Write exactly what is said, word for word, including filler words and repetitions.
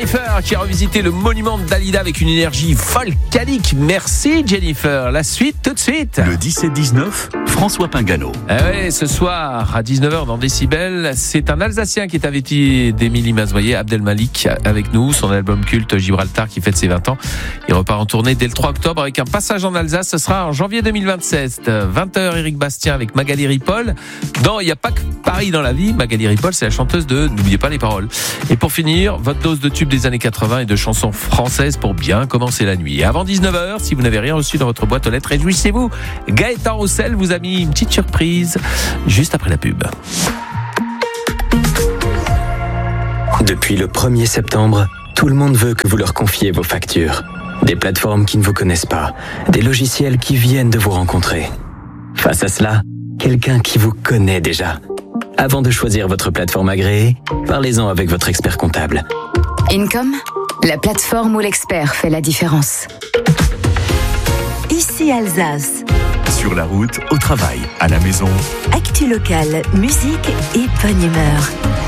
Jennifer qui a revisité le monument de Dalida avec une énergie volcanique. Merci Jennifer. La suite tout de suite. Le dix-sept dix-neuf, François Pingano. Ah ouais, ce soir à dix-neuf heures dans Décibel, c'est un Alsacien qui est invité d'Émilie Mazoyer, Abdelmalik, avec nous. Son album culte Gibraltar qui fête ses vingt ans. Il repart en tournée dès le trois octobre avec un passage en Alsace. Ce sera en janvier deux mille vingt-sept. vingt heures, Éric Bastien avec Magali Ripoll. Dans Il n'y a pas que Paris dans la vie. Magali Ripoll, c'est la chanteuse de N'oubliez pas les paroles. Et pour finir, votre dose de tubes des années quatre-vingts et de chansons françaises pour bien commencer la nuit. Et avant dix-neuf heures, si vous n'avez rien reçu dans votre boîte aux lettres, réjouissez-vous. Gaëtan Roussel vous a mis une petite surprise juste après la pub. Depuis le premier septembre, tout le monde veut que vous leur confiez vos factures. Des plateformes qui ne vous connaissent pas, des logiciels qui viennent de vous rencontrer. Face à cela, quelqu'un qui vous connaît déjà. Avant de choisir votre plateforme agréée, parlez-en avec votre expert comptable. Income, la plateforme où l'expert fait la différence. Ici Alsace. Sur la route, au travail, à la maison. Actu locale, musique et bonne humeur.